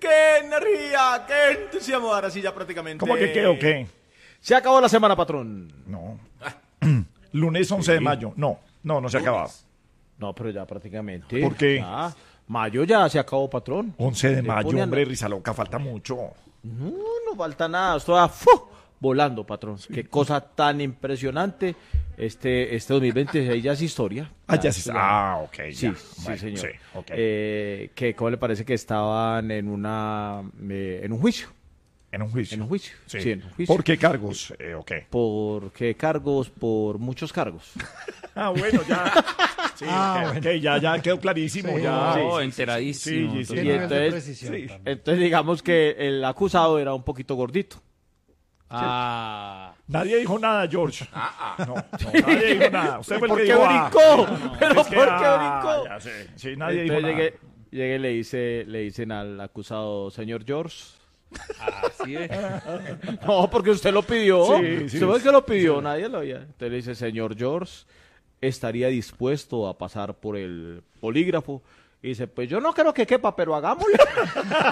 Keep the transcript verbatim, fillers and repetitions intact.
qué energía, qué entusiasmo. Ahora sí, ya prácticamente. ¿Cómo que qué o qué? Se acabó la semana, patrón. No. Lunes once de mayo. No, no, no se acaba. No, pero ya prácticamente. ¿Por qué? Ya. Mayo ya se acabó, patrón. once de Le mayo, ponen- hombre, risa loca, falta mucho. No, no falta nada. Estoy a, ¡fu! volando, patrón. Qué cosa tan impresionante. Este, este dos mil veinte ya es historia. Ah, ya sí. es- Ah, ok, Sí, ya. sí, Bueno, señor. sí, ok. Eh, que, ¿cómo le parece que estaban en una eh, en un juicio? En un juicio. En un juicio. Sí. Sí, en un juicio. ¿Por qué cargos? Eh, ok. ¿Por qué cargos? Por muchos cargos. Ah, bueno, ya. Sí, Ah, ok, bueno. ok, ya, ya quedó clarísimo. Sí. ya. No, Sí, enteradísimo. sí, sí, ¿Qué Y nivel de entonces- precisión sí. también? Entonces digamos que el acusado era un poquito gordito. Ah. Nadie dijo nada, George. No, no, nadie dijo nada. Usted fue el ¿Por que qué dijo, ah, brincó? ¿Pero es que, por qué ah, brincó? ya sé. Sí, nadie dijo Entonces nada. llegué, llegué y le, dice, le dicen al acusado, señor George. Así es. No, porque usted lo pidió. Sí, sí, usted fue el sí. que lo pidió, nadie lo había. Entonces le dice, señor George, ¿estaría dispuesto a pasar por el polígrafo? Y dice, pues yo no creo que quepa, pero hagámoslo.